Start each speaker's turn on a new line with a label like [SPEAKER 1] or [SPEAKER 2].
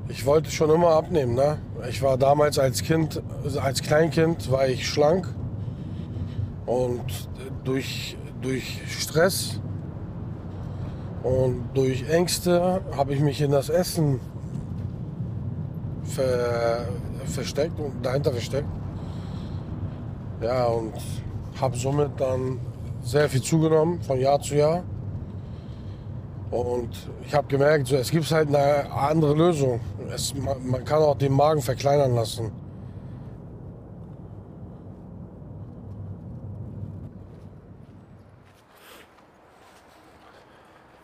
[SPEAKER 1] Ich wollte schon immer abnehmen, ne? Ich war damals als Kind, als Kleinkind war ich schlank und durch Stress und durch Ängste habe ich mich in das Essen ver, versteckt und dahinter versteckt. Ja, und habe somit dann sehr viel zugenommen von Jahr zu Jahr. Und ich habe gemerkt, so, es gibt halt eine andere Lösung. Man kann auch den Magen verkleinern lassen.